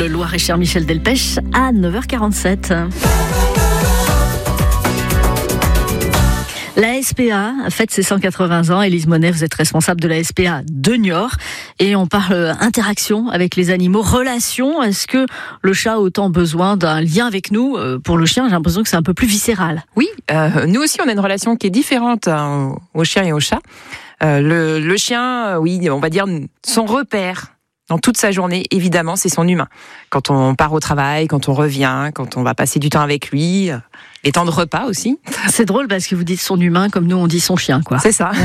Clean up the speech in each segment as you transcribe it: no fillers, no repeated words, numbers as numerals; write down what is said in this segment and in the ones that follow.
Loir-et-Cher Michel Delpech à 9h47. La SPA fête ses 180 ans. Élise Monet, vous êtes responsable de la SPA de Niort. Et on parle interaction avec les animaux, relation. Est-ce que le chat a autant besoin d'un lien avec nous? Pour le chien, j'ai l'impression que c'est un peu plus viscéral. Oui, nous aussi, on a une relation qui est différente au chien et au chat. Le chien, oui, on va dire son repère dans toute sa journée, évidemment, c'est son humain. Quand on part au travail, quand on revient, quand on va passer du temps avec lui, les temps de repas aussi. C'est drôle parce que vous dites son humain comme nous on dit son chien, quoi. C'est ça.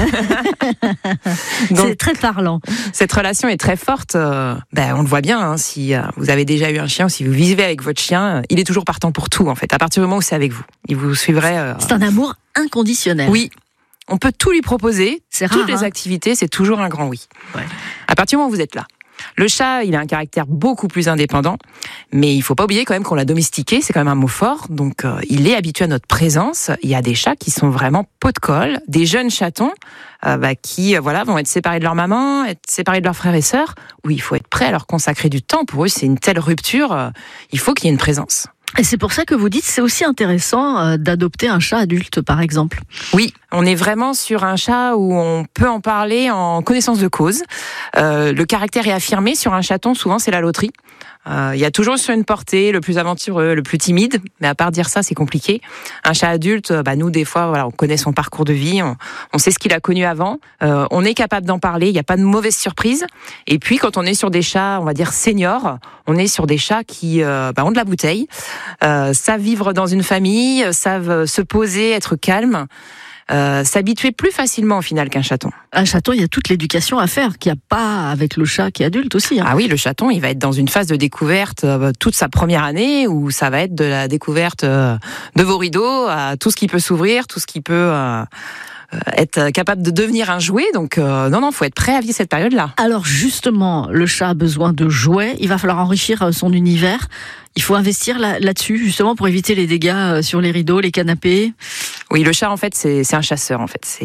Donc, c'est très parlant. Cette relation est très forte. On le voit bien, hein, si vous avez déjà eu un chien ou si vous vivez avec votre chien, il est toujours partant pour tout, en fait. À partir du moment où c'est avec vous, il vous suivrait. C'est un amour inconditionnel. Oui. On peut tout lui proposer. C'est rare, toutes les activités, c'est toujours un grand oui. Ouais. À partir du moment où vous êtes là. Le chat, il a un caractère beaucoup plus indépendant, mais il faut pas oublier quand même qu'on l'a domestiqué, c'est quand même un mot fort, donc il est habitué à notre présence. Il y a des chats qui sont vraiment pot de colle, des jeunes chatons qui vont être séparés de leur maman, être séparés de leurs frères et sœurs, où il faut être prêt à leur consacrer du temps. Pour eux, c'est une telle rupture, il faut qu'il y ait une présence. Et c'est pour ça que vous dites c'est aussi intéressant d'adopter un chat adulte, par exemple. Oui, on est vraiment sur un chat où on peut en parler en connaissance de cause. Le caractère est affirmé. Sur un chaton, souvent, c'est la loterie. Il y a toujours sur une portée le plus aventureux, le plus timide, mais à part dire ça, c'est compliqué. Un chat adulte, nous, des fois, on connaît son parcours de vie, on sait ce qu'il a connu avant, on est capable d'en parler, il n'y a pas de mauvaise surprise. Et puis, quand on est sur des chats, on va dire seniors, on est sur des chats qui ont de la bouteille, savent vivre dans une famille, savent se poser, être calmes. S'habituer plus facilement au final qu'un chaton. Un chaton, il y a toute l'éducation à faire qu'il n'y a pas avec le chat qui est adulte aussi. Hein. Ah oui, le chaton, il va être dans une phase de découverte toute sa première année où ça va être de la découverte de vos rideaux à tout ce qui peut s'ouvrir, tout ce qui peut être capable de devenir un jouet. Donc faut être prêt à vivre cette période-là. Alors justement, le chat a besoin de jouets. Il va falloir enrichir son univers. Il faut investir là-dessus, justement, pour éviter les dégâts sur les rideaux, les canapés. Oui, le chat, en fait, c'est un chasseur, en fait.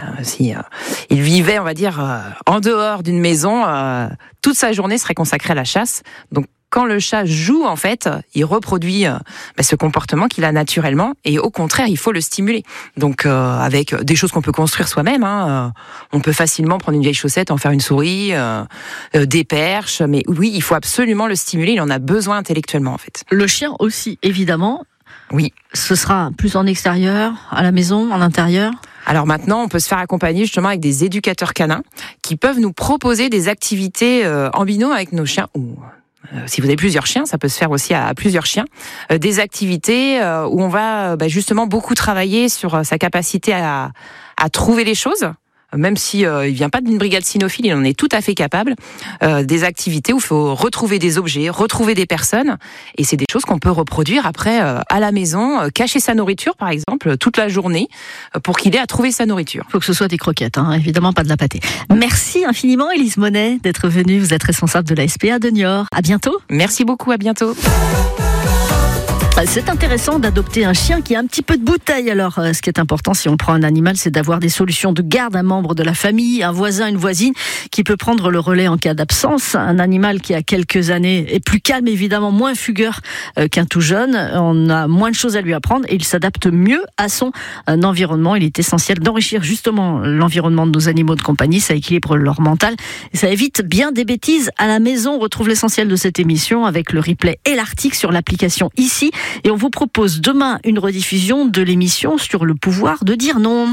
Il vivait, on va dire, en dehors d'une maison, toute sa journée serait consacrée à la chasse. Donc, quand le chat joue, en fait, il reproduit ce comportement qu'il a naturellement, et au contraire, il faut le stimuler. Donc, avec des choses qu'on peut construire soi-même, on peut facilement prendre une vieille chaussette, en faire une souris, des perches, mais oui, il faut absolument le stimuler, il en a besoin intellectuellement, en fait. Le chien aussi, évidemment. Oui. Ce sera plus en extérieur, à la maison, en intérieur? Alors maintenant, on peut se faire accompagner justement avec des éducateurs canins qui peuvent nous proposer des activités en binôme avec nos chiens. Si vous avez plusieurs chiens, ça peut se faire aussi à plusieurs chiens. Des activités où on va justement beaucoup travailler sur sa capacité à trouver les choses. Même si il vient pas d'une brigade cynophile, il en est tout à fait capable. Des activités où il faut retrouver des objets, retrouver des personnes, et c'est des choses qu'on peut reproduire après à la maison, cacher sa nourriture par exemple toute la journée pour qu'il ait à trouver sa nourriture. Il faut que ce soit des croquettes, évidemment pas de la pâtée. Merci infiniment Élise Monet d'être venue. Vous êtes responsable de la SPA de Niort. À bientôt. Merci beaucoup, à bientôt. C'est intéressant d'adopter un chien qui a un petit peu de bouteille. Alors, ce qui est important si on prend un animal, c'est d'avoir des solutions de garde, un membre de la famille, un voisin, une voisine qui peut prendre le relais en cas d'absence. Un animal qui a quelques années est plus calme, évidemment moins fugueur qu'un tout jeune. On a moins de choses à lui apprendre et il s'adapte mieux à son environnement. Il est essentiel d'enrichir justement l'environnement de nos animaux de compagnie. Ça équilibre leur mental et ça évite bien des bêtises à la maison. On retrouve l'essentiel de cette émission avec le replay et l'article sur l'application ici. Et on vous propose demain une rediffusion de l'émission sur le pouvoir de dire non.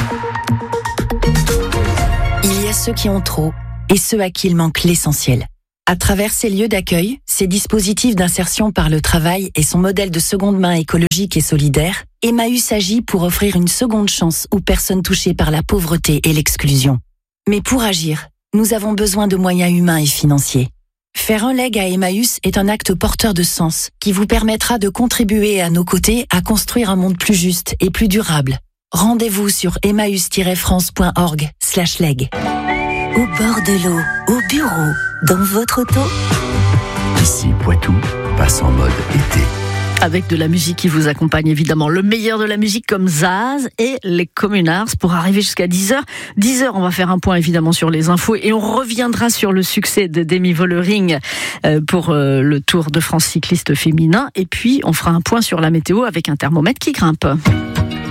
Il y a ceux qui ont trop et ceux à qui il manque l'essentiel. À travers ces lieux d'accueil, ces dispositifs d'insertion par le travail et son modèle de seconde main écologique et solidaire, Emmaüs agit pour offrir une seconde chance aux personnes touchées par la pauvreté et l'exclusion. Mais pour agir, nous avons besoin de moyens humains et financiers. Faire un leg à Emmaüs est un acte porteur de sens qui vous permettra de contribuer à nos côtés à construire un monde plus juste et plus durable. Rendez-vous sur emmaüs-france.org/leg. Au bord de l'eau, au bureau, dans votre auto. Ici, Poitou passe en mode été. Avec de la musique qui vous accompagne évidemment. Le meilleur de la musique comme Zaz et les Communards pour arriver jusqu'à 10h. 10h, on va faire un point évidemment sur les infos et on reviendra sur le succès de Demi Vollering pour le Tour de France cycliste féminin. Et puis, on fera un point sur la météo avec un thermomètre qui grimpe.